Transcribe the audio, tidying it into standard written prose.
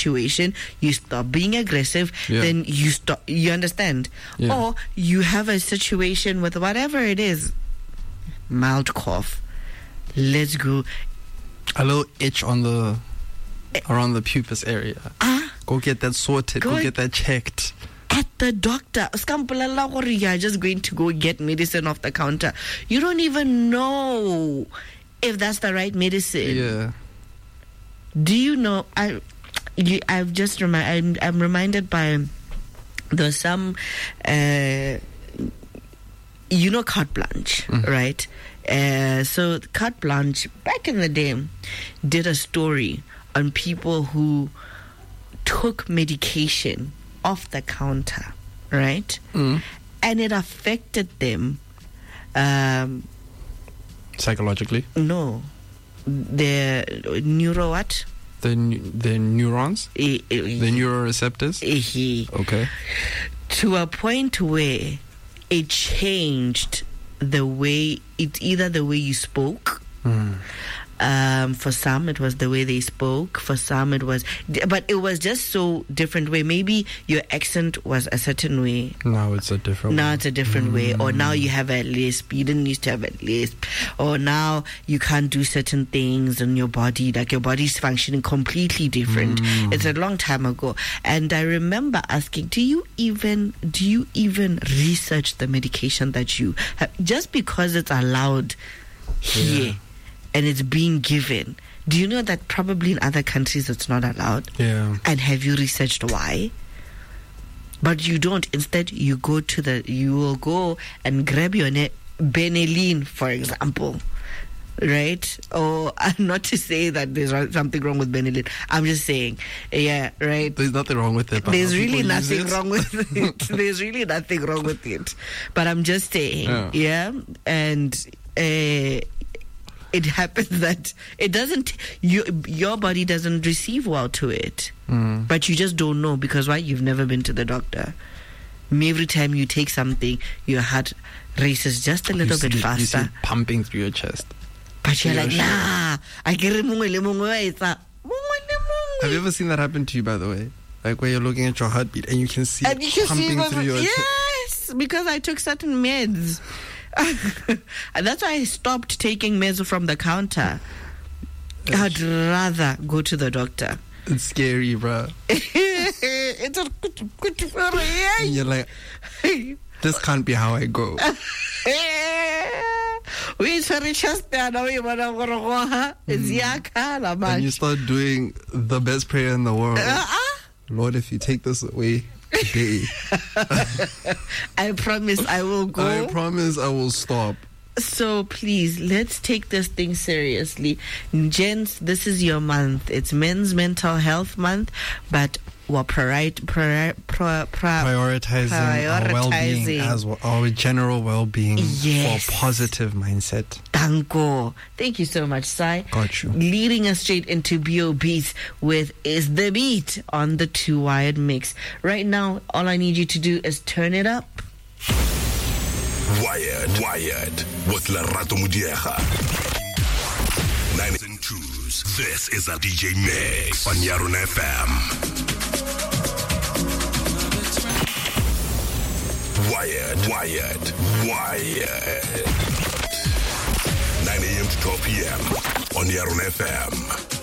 situation, you stop being aggressive, then you understand. Or you have a situation with whatever it is, mild cough, let's go. A little itch on around the pubis area. Go get that sorted, go get that checked. At the doctor. You are just going to go get medicine off the counter. You don't even know if that's the right medicine. Yeah. Do you know? I'm reminded by there's some Carte Blanche, right? So Carte Blanche back in the day did a story on people who took medication off the counter, right? And it affected them psychologically. No, their what? The neurons, the neuroreceptors. Okay. To a point where it changed the way either the way you spoke. For some, it was the way they spoke. For some, but it was just so different way. Maybe your accent was a certain way. Now it's a different way. Or now you have a lisp. You didn't used to have a lisp. Or now you can't do certain things in your body. Like your body's functioning completely different. It's a long time ago. And I remember asking, do you even research the medication that you have? Just because it's allowed here. Yeah. And it's being given. Do you know that probably in other countries it's not allowed? Yeah. And have you researched why? But you don't. Instead, you will go and grab your Benylin, for example. Right? Or not to say that there's something wrong with Benylin. I'm just saying, yeah, right? There's nothing wrong with it. There's really nothing wrong with it. There's really nothing wrong with it. But I'm just saying, yeah? And it happens that it doesn't, your body doesn't receive well to it. But you just don't know because why? You've never been to the doctor. Every time you take something, your heart races just a little bit faster. You see it pumping through your chest. But you're like, nah, I get it. Have you ever seen that happen to you, by the way? Like where you're looking at your heartbeat and you can see it pumping through your chest? Yes, because I took certain meds. And that's why I stopped taking meds from the counter. I'd rather go to the doctor. It's scary, bro. And you're like, this can't be how I go. And you start doing the best prayer in the world. Lord, if you take this away today, I promise I will go. I promise I will stop. So please, let's take this thing seriously. Gents, this is your month. It's Men's Mental Health Month, but we're prioritizing our well-being as well, our general well-being for positive mindset. Thank you so much, Sai. Got you. Leading us straight into B.O.Beats with Is the Beat on the Two Wired Mix. Right now, all I need you to do is turn it up. Wired with Lerato Mudiega. 9s and 2s. This is a DJ Mix on Yarun FM. Wired. 9 a.m. to 12 p.m. on Yarun FM.